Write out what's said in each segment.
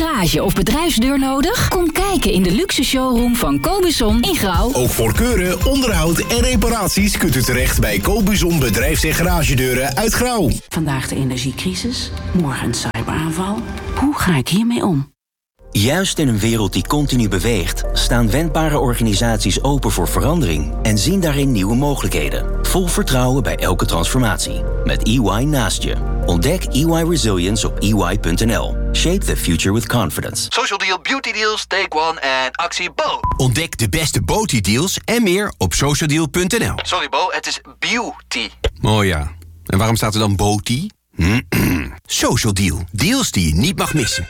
garage of bedrijfsdeur nodig? Kom kijken in de luxe showroom van Cobuzon in Grauw. Ook voor keuren, onderhoud en reparaties kunt u terecht bij Cobuzon bedrijfs- en garagedeuren uit Grauw. Vandaag de energiecrisis, morgen een cyberaanval. Hoe ga ik hiermee om? Juist in een wereld die continu beweegt, staan wendbare organisaties open voor verandering en zien daarin nieuwe mogelijkheden. Vol vertrouwen bij elke transformatie. Met EY naast je. Ontdek EY Resilience op EY.nl. Shape the future with confidence. Social Deal, Beauty Deals, Take One en actie Bo. Ontdek de beste Beauty deals en meer op socialdeal.nl. Sorry Bo, het is beauty. Oh ja, en waarom staat er dan Beauty? Social Deal, deals die je niet mag missen.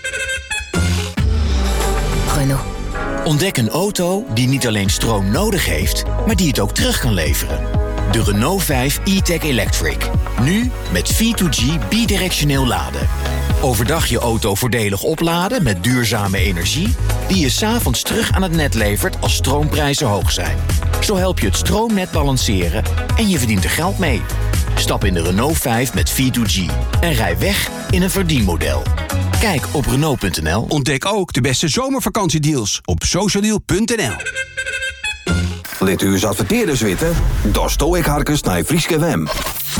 Renault. Ontdek een auto die niet alleen stroom nodig heeft, maar die het ook terug kan leveren. De Renault 5 E-Tech Electric. Nu met V2G bidirectioneel laden. Overdag je auto voordelig opladen met duurzame energie, die je 's avonds terug aan het net levert als stroomprijzen hoog zijn. Zo help je het stroomnet balanceren en je verdient er geld mee. Stap in de Renault 5 met V2G en rij weg in een verdienmodel. Kijk op Renault.nl. Ontdek ook de beste zomervakantiedeals op socialdeal.nl. Let u eens adverteerders weten? Dat stoor ik harkens naar Frieske Wem.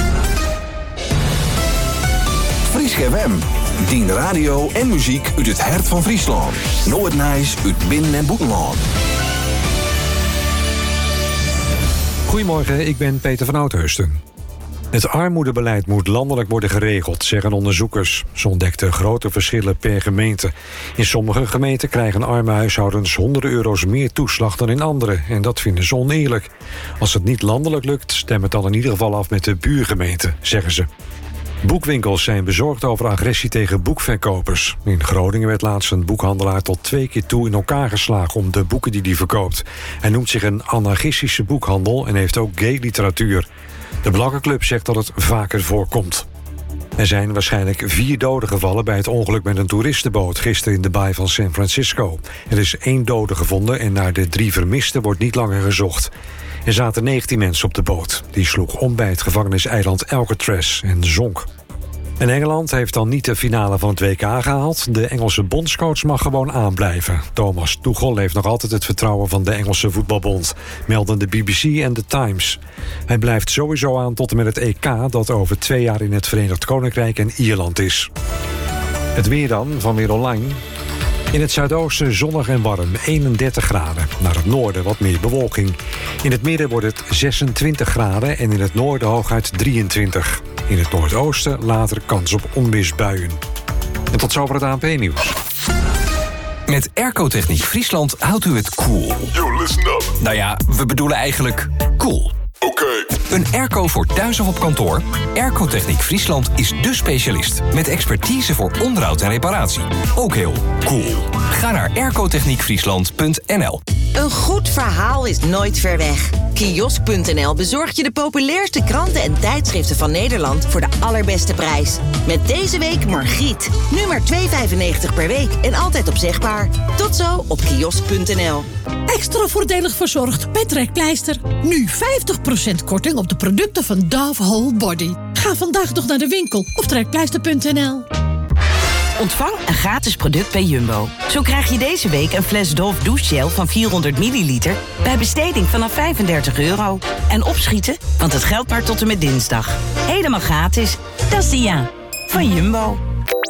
Frieske Wem. Dien radio en muziek uit het hart van Friesland. Nooit nijs uit binnen- en buitenland. Goedemorgen, ik ben Peter van Oudheusden. Het armoedebeleid moet landelijk worden geregeld, zeggen onderzoekers. Ze ontdekten grote verschillen per gemeente. In sommige gemeenten krijgen arme huishoudens honderden euro's meer toeslag dan in andere. En dat vinden ze oneerlijk. Als het niet landelijk lukt, stem het dan in ieder geval af met de buurgemeente, zeggen ze. Boekwinkels zijn bezorgd over agressie tegen boekverkopers. In Groningen werd laatst een boekhandelaar tot 2 keer toe in elkaar geslagen om de boeken die hij verkoopt. Hij noemt zich een anarchistische boekhandel en heeft ook gay literatuur. De Belangenclub zegt dat het vaker voorkomt. Er zijn waarschijnlijk 4 doden gevallen bij het ongeluk met een toeristenboot gisteren in de baai van San Francisco. Er is 1 dode gevonden en naar de 3 vermisten wordt niet langer gezocht. Er zaten 19 mensen op de boot. Die sloeg om bij het gevangeniseiland Alcatraz en zonk. En Engeland heeft dan niet de finale van het WK gehaald. De Engelse bondscoach mag gewoon aanblijven. Thomas Tuchel heeft nog altijd het vertrouwen van de Engelse voetbalbond, melden de BBC en The Times. Hij blijft sowieso aan tot en met het EK dat over 2 jaar in het Verenigd Koninkrijk en Ierland is. Het weer dan, van Weer Online. In het zuidoosten zonnig en warm, 31 graden. Naar het noorden wat meer bewolking. In het midden wordt het 26 graden en in het noorden hooguit 23. In het noordoosten later kans op onweersbuien. En tot zover het ANP-nieuws. Met Airco-techniek Friesland houdt u het cool. Yo, listen up. Nou ja, we bedoelen eigenlijk cool. Oké. Een airco voor thuis of op kantoor? Airco-techniek Friesland is dé specialist. Met expertise voor onderhoud en reparatie. Ook heel cool. Ga naar aircotechniekfriesland.nl. Een goed verhaal is nooit ver weg. Kiosk.nl bezorgt je de populairste kranten en tijdschriften van Nederland voor de allerbeste prijs. Met deze week Margriet. Nu maar €2,95 per week en altijd opzegbaar. Tot zo op kiosk.nl. Extra voordelig verzorgd bij Trekpleister. Nu 50% korting op de producten van Dove Whole Body. Ga vandaag nog naar de winkel op trekpleister.nl. Ontvang een gratis product bij Jumbo. Zo krijg je deze week een fles Dove douchegel van 400 milliliter... bij besteding vanaf €35. En opschieten, want het geldt maar tot en met dinsdag. Helemaal gratis. Dat is de ja van Jumbo.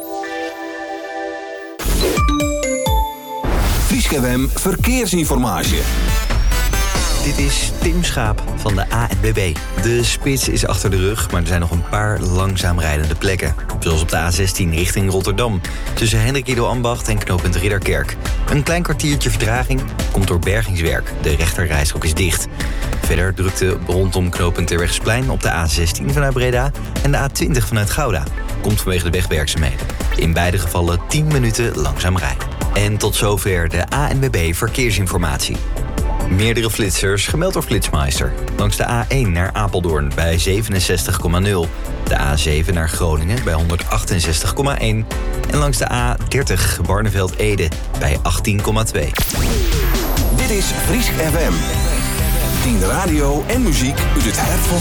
Frieske Wem Verkeersinformatie. Dit is Tim Schaap van de ANWB. De spits is achter de rug, maar er zijn nog een paar langzaam rijdende plekken. Zoals op de A16 richting Rotterdam. Tussen Hendrik Ido Ambacht en knooppunt Ridderkerk. Een klein kwartiertje vertraging komt door bergingswerk. De rechterrijstrook is dicht. Verder drukte rondom knooppunt Terwegsplein op de A16 vanuit Breda... en de A20 vanuit Gouda. Komt vanwege de wegwerkzaamheden. In beide gevallen 10 minuten langzaam rijden. En tot zover de ANWB Verkeersinformatie. Meerdere flitsers gemeld door Flitsmeister. Langs de A1 naar Apeldoorn bij 67,0. De A7 naar Groningen bij 168,1. En langs de A30 Barneveld-Ede bij 18,2. Dit is Friesk FM. 10 radio en muziek uit het hart van